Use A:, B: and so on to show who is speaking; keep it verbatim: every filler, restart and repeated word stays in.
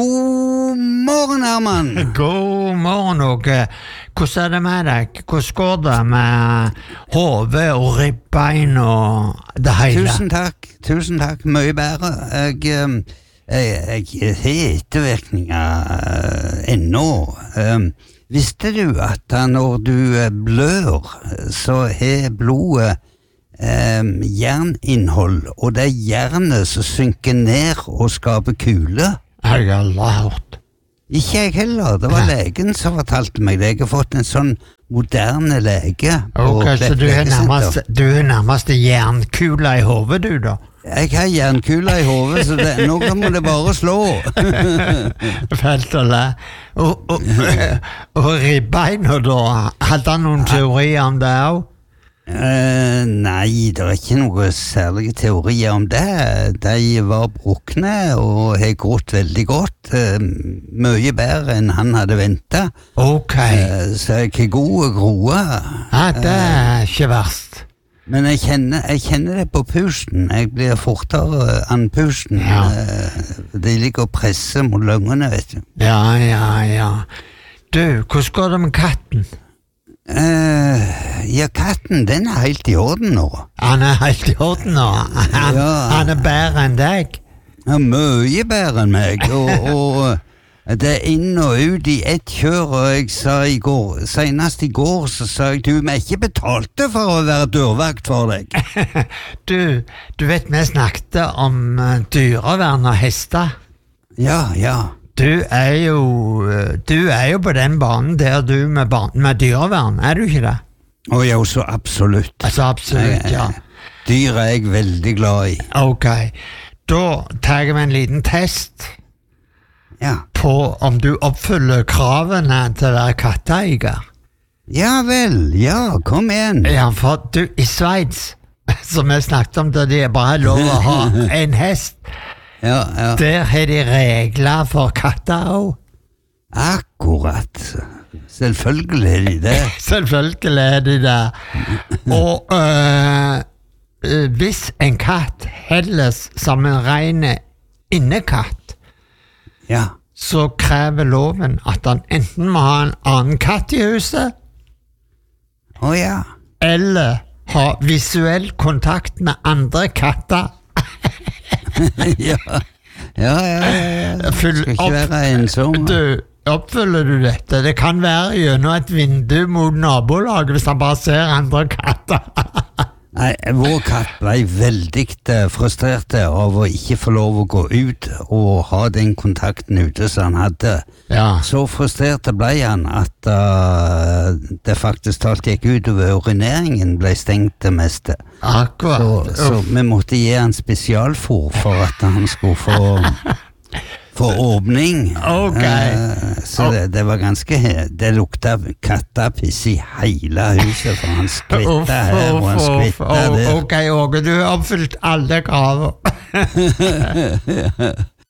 A: God morgen, Herman.
B: God morgen, Åge. Hvordan er det med deg? Hvordan går det med hode og ribbein og det hele?
A: Tusen takk, tusen takk. Mye bedre. Jeg, jeg, jeg har ettervirkninger uh, ennå. Um, visste du at når du blør, så har blodet um, jerninnhold, og det er jernet som synker ned og skaper kule?
B: Jeg har aldri hørt.
A: Ikke jeg heller, det var legen som fortalte meg det. Jeg har fått en sånn moderne lege på
B: Ok, så du er nærmest, du er nærmest jernkula i hovedet, du da?
A: Jeg har jernkula i hovedet, så det, nå må det bare slå.
B: Felt å le. Og, og, og ribbeina da, hadde han noen teorier om det også?
A: Uh, nei, det er ikke noe særlige teorier om det. De var brukne og har gått veldig godt. Uh, mye bedre enn han hadde ventet.
B: Ok.
A: Uh, så jeg er god og groe.
B: Ja, det er ikke verst.
A: Men jeg kjenner, jeg kjenner det på pusten. Jeg blir fortere enn pusten.
B: Ja.
A: Uh, de ligger og presser mot lungene, vet du.
B: Ja, ja, ja. Du, hvordan går det med katten?
A: Uh, ja, katten, den er helt i orden nå.
B: Han er helt i orden nå. Han,
A: Ja.
B: han er bedre enn deg.
A: Ja, mye bedre enn meg. Og, og det er inn og ut i ett kjør. Og jeg sa i går, senest i går, så sa jeg du meg ikke betalte for å være dørvakt for deg.
B: Du, du vet vi snakket om uh, dyrevern og hester.
A: Ja, ja.
B: Du er jo Du er jo på den banen der du med, ban med dyrevern, er du ikke det?
A: Og jeg også absolutt.
B: Altså absolutt, ja.
A: Dyr er jeg veldig glad i.
B: Ok, da tar jeg en liten test
A: Ja.
B: på om du oppfyller kravene til å være katteeier.
A: Ja vel, ja, kom igjen.
B: Ja, for du, i Sveits, som vi snakket om, der de bare har lov å ha en hest,
A: Ja, ja.
B: der har de regler for katter også.
A: Akkurat. Selvfølgelig er de det.
B: Selvfølgelig er de det. Og øh, øh, hvis en katt helles som en ren innekatt,
A: Ja.
B: så krever loven at han enten må ha en annen katt i huset,
A: Å ja.
B: eller ha visuell kontakt med andre katter.
A: ja. Ja, ja, ja, ja.
B: Fyll
A: Skal ikke
B: opp-
A: være ensom.
B: Du, oppfyller du dette? Det kan være gjennom et vindu mot nabolaget hvis han bare ser andre katter.
A: Nei, vår katt ble veldig eh, frustrert av å ikke få lov å gå ut og ha den kontakten ute som han hadde.
B: Ja.
A: Så frustrert ble han at uh, det faktisk talt gikk ut over urineringen ble stengt det meste.
B: Akkurat.
A: Så, så vi måtte gi han spesialfôr for at han skulle få for åpning.
B: Ok.
A: Uh, så det, det var ganske det lukta kattepiss i hele huset, for han skvitta her og han skvitta der.
B: Ok, Åge, du har oppfylt alle krav.